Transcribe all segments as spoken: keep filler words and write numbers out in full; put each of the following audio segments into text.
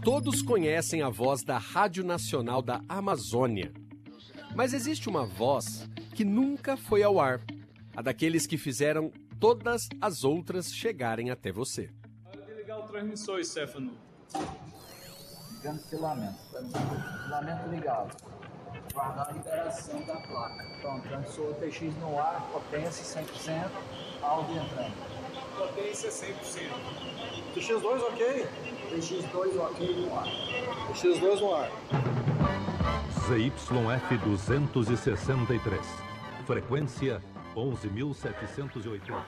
Todos conhecem a voz da Rádio Nacional da Amazônia. Mas existe uma voz que nunca foi ao ar, a daqueles que fizeram todas as outras chegarem até você. Hora de ligar o transmissor, Stefano. Ligando o filamento. Filamento ligado. Guardar a liberação da placa. Pronto, transmissor T X no ar, potência cem por cento, áudio entrando. Potência cem por cento. T X dois ok? T X dois ok no ar. T X dois no ar. Z Y F duzentos e sessenta e três. Frequência onze mil setecentos e oitenta.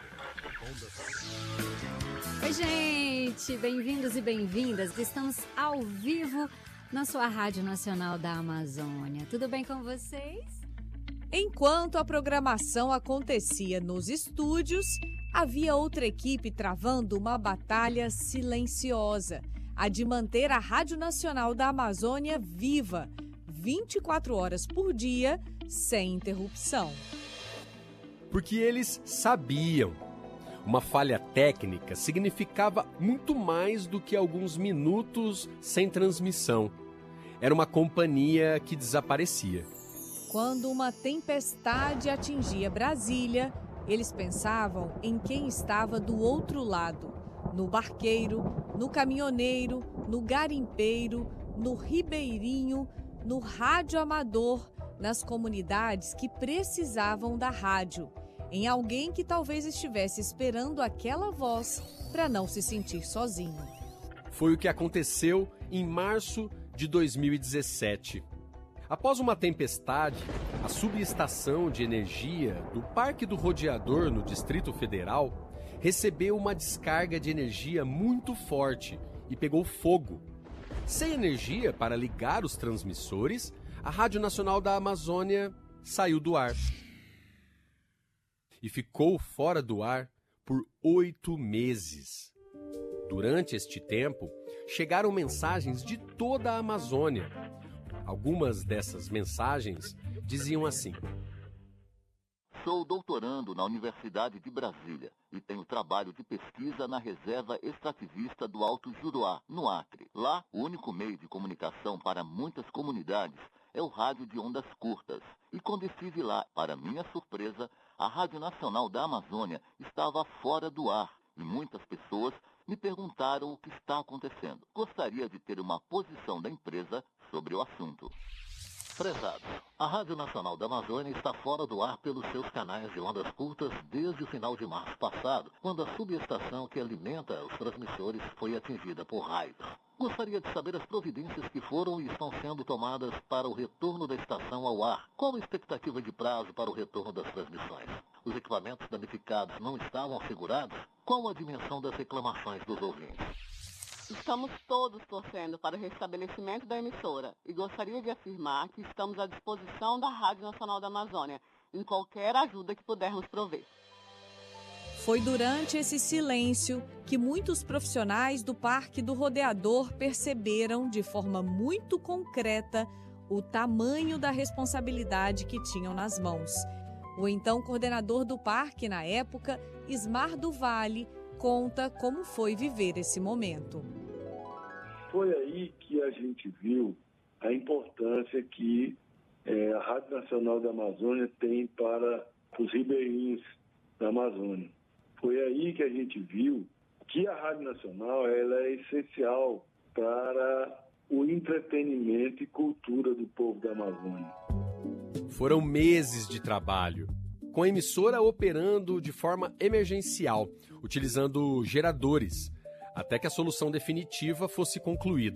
Oi, gente! Bem-vindos e bem-vindas. Estamos ao vivo na sua Rádio Nacional da Amazônia. Tudo bem com vocês? Enquanto a programação acontecia nos estúdios, havia outra equipe travando uma batalha silenciosa, a de manter a Rádio Nacional da Amazônia viva, vinte e quatro horas por dia, sem interrupção. Porque eles sabiam. Uma falha técnica significava muito mais do que alguns minutos sem transmissão. Era uma companhia que desaparecia. Quando uma tempestade atingia Brasília, eles pensavam em quem estava do outro lado. No barqueiro, no caminhoneiro, no garimpeiro, no ribeirinho, no rádio amador, nas comunidades que precisavam da rádio, em alguém que talvez estivesse esperando aquela voz para não se sentir sozinho. Foi o que aconteceu em março de dois mil e dezessete. Após uma tempestade, a subestação de energia do Parque do Rodeador, no Distrito Federal, recebeu uma descarga de energia muito forte e pegou fogo. Sem energia para ligar os transmissores, a Rádio Nacional da Amazônia saiu do ar. E ficou fora do ar por oito meses. Durante este tempo, chegaram mensagens de toda a Amazônia. Algumas dessas mensagens diziam assim: Sou doutorando na Universidade de Brasília e tenho trabalho de pesquisa na Reserva Extrativista do Alto Juruá, no Acre. Lá, o único meio de comunicação para muitas comunidades é o rádio de ondas curtas. E quando estive lá, para minha surpresa, a Rádio Nacional da Amazônia estava fora do ar e muitas pessoas me perguntaram o que está acontecendo. Gostaria de ter uma posição da empresa sobre o assunto. Prezados, a Rádio Nacional da Amazônia está fora do ar pelos seus canais de ondas curtas desde o final de março passado, quando a subestação que alimenta os transmissores foi atingida por raios. Gostaria de saber as providências que foram e estão sendo tomadas para o retorno da estação ao ar. Qual a expectativa de prazo para o retorno das transmissões? Os equipamentos danificados não estavam assegurados? Qual a dimensão das reclamações dos ouvintes? Estamos todos torcendo para o restabelecimento da emissora e gostaria de afirmar que estamos à disposição da Rádio Nacional da Amazônia em qualquer ajuda que pudermos prover. Foi durante esse silêncio que muitos profissionais do Parque do Rodeador perceberam de forma muito concreta o tamanho da responsabilidade que tinham nas mãos. O então coordenador do parque na época, Ismar do Vale, conta como foi viver esse momento. Foi aí que a gente viu a importância que é, a Rádio Nacional da Amazônia tem para os ribeirinhos da Amazônia. Foi aí que a gente viu que a Rádio Nacional ela é essencial para o entretenimento e cultura do povo da Amazônia. Foram meses de trabalho, com a emissora operando de forma emergencial, utilizando geradores, até que a solução definitiva fosse concluída.